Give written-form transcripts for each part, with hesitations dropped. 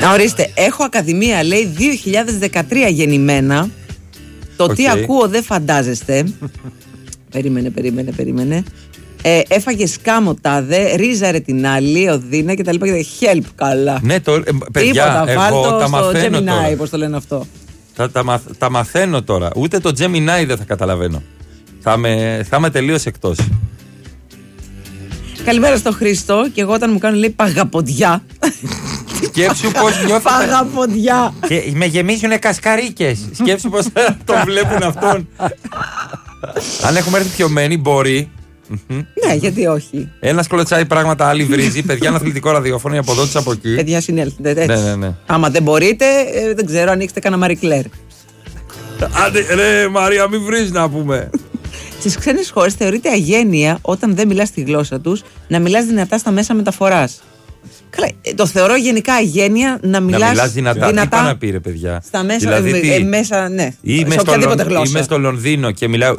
Ορίστε, έχω ακαδημία, λέει 2013 γεννημένα. Το τι ακούω δεν φαντάζεστε. Περίμενε. Έφαγε σκάμο τάδε, ρίζαρε την άλλη, οδύνα κτλ. Help, καλά. Ναι, παιδιά, εγώ τα μαθαίνω Gemini, τώρα. πώς το λένε αυτό. Τα μαθαίνω τώρα. Ούτε το Gemini δεν θα καταλαβαίνω. Θα είμαι τελείως εκτός. Καλημέρα στο Χρήστο. Και εγώ όταν μου κάνουν, λέει, παγαποντιά. Σκέψου πώς νιώθω. Παγαποντιά. Και με γεμίζουνε κασκαρίκες. Σκέψου πώς τον βλέπουν αυτόν. Αν έχουμε έρθει πιωμένοι, μπορεί. Ναι, γιατί όχι. Ένας κλωτσάει πράγματα, άλλη βρίζει. Παιδιά, ένα αθλητικό ραδιόφωνο, η από εδώ, από εκεί. Παιδιά, συνέλθετε έτσι. Ναι. Άμα δεν μπορείτε, δεν ξέρω, ανοίξτε κανένα Marie Claire. Άντε, ρε Μαρία, μην βρεις να πούμε. Στις ξένες χώρες θεωρείται αγένεια όταν δεν μιλάς τη γλώσσα τους να μιλάς δυνατά στα μέσα μεταφοράς. Καλά, το θεωρώ γενικά αγένεια να μιλάς δυνατά. Τι πάει να πει, ρε παιδιά. Στα μέσα, δηλαδή, μέσα, ναι. Είμαι στο Λονδίνο και μιλάω.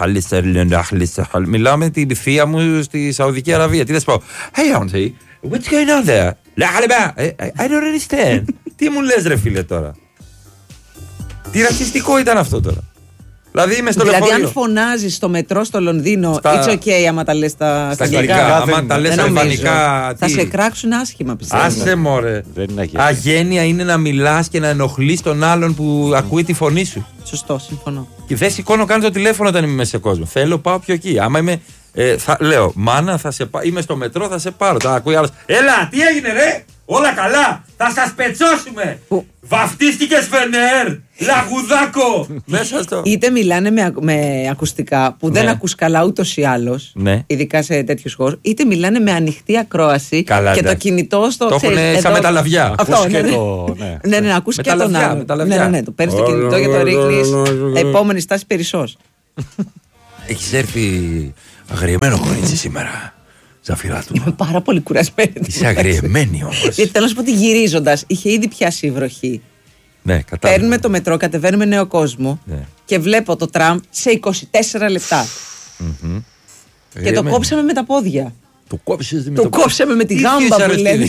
Μιλάω με τη θεία μου στη Σαουδική Αραβία. Τι θα σου πω? Hey, auntie, what's going on there? I don't understand. Τι μου λες, ρε φίλε, τώρα? Τι ρατσιστικό ήταν αυτό τώρα? Δηλαδή είμαι στο λεωφορείο. Δηλαδή, αν φωνάζεις στο μετρό στο Λονδίνο, it's okay άμα τα λες στα αγγλικά. Άμα τα λες στα αλβανικά. Θα σε κράξουν άσχημα, πιστεύω. Άσε μωρέ. Αγένεια είναι να μιλάς και να ενοχλείς τον άλλον που ακούει τη φωνή σου. Σωστό, συμφωνώ. Και δεν σηκώνω καν το τηλέφωνο όταν είμαι μέσα σε κόσμο. Θέλω, πάω πιο εκεί. Άμα είμαι. Λέω, μάνα, είμαι στο μετρό, θα σε πάρω. Θα ακούει άλλος. Έλα, τι έγινε, ρε! Όλα καλά! Θα σας πετσώσουμε! Βαφτίστηκες, Φενέρ! Λαγουδάκο! Μέσα στο. Είτε μιλάνε με ακουστικά που δεν ακούς καλά ούτως ή άλλος, ειδικά σε τέτοιους χώρους, είτε μιλάνε με ανοιχτή ακρόαση και το κινητό στο. Το έχουν σαν με τα λαβιά. Ναι, ακούς και τον άλλο. Ναι, το παίρνεις το κινητό και το ρίχνεις. Επόμενη στάση Περισσός. Έχεις έρθει αγριεμένο κορίτσι σήμερα. Ζαφυρά του. Είμαι πάρα πολύ κουρασμένη. Είσαι αγριεμένη όμως. Γιατί θέλω να σου πω ότι γυρίζοντας είχε ήδη πιάσει η βροχή. Ναι, κατάλαβα. Παίρνουμε το μετρό, κατεβαίνουμε Νέο Κόσμο και βλέπω το τραμ σε 24 λεπτά. Και το κόψαμε με τα πόδια. Το κόψαμε με τη γάμπα που λένε.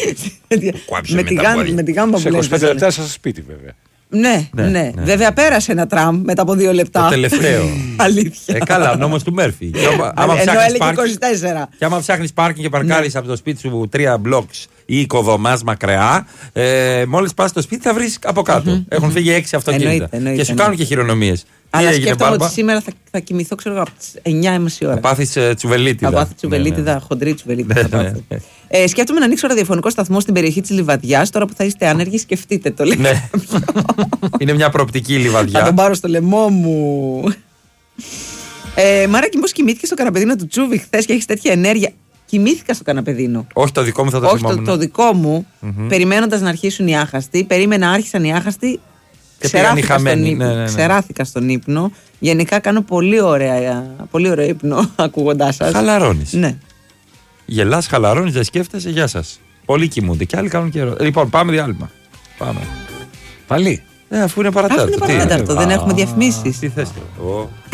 Με τη γάμπα που λένε. Σε 25 λεπτά σας σπίτι, βέβαια. Ναι. Βέβαια πέρασε ένα τραμ μετά από 2 λεπτά. Το τελευταίο. Αλήθεια. Καλά, νόμος του Μέρφυ. Ενώ έλεγε 24. Και άμα ψάχνεις πάρκινγκ και παρκάρεις από το σπίτι σου 3 μπλοκς ή οικοδομάς μακριά, μόλις πας στο σπίτι θα βρεις από κάτω. Έχουν φύγει 6 αυτοκίνητα. Και σου κάνουν και χειρονομίες. Αλλά σκέφτομαι ότι σήμερα θα κοιμηθώ, ξέρω, από τις 9:30 ώρα. Θα πάθεις τσουβελίτιδα. Θα πάθεις τσουβελίτιδα, χοντρή τσουβελίτιδα. Σκέφτομαι να ανοίξω ραδιοφωνικό σταθμό στην περιοχή της Λιβαδιάς. Τώρα που θα είστε άνεργοι, σκεφτείτε το. Ναι. Είναι μια προοπτική Λιβαδιά. Θα τον πάρω στο λαιμό μου. Μαράκι, πώς κοιμήθηκες στο καναπεδίνο του Τσούβι χθες και έχεις τέτοια ενέργεια? Κοιμήθηκα στο καναπεδίνο. Όχι, το δικό μου θα το θυμόμουν. Όχι, το δικό μου, περιμένοντας να αρχίσουν οι άχαστοι. Περίμενα, άρχισαν οι άχαστοι. Ξεράθηκα στον ύπνο. Γενικά κάνω πολύ ωραίο ύπνο ακούγοντάς σας. Χαλαρώνεις. Ναι. Γελάς, χαλαρώνεις, δεν σκέφτεσαι, γεια σας. Πολλοί κοιμούνται και άλλοι κάνουν καιρό. Λοιπόν, πάμε διάλειμμα. Πάμε. Πάλι. Αφού είναι παρατέταρτο. Δεν έχουμε διαφημίσεις. Τι θες.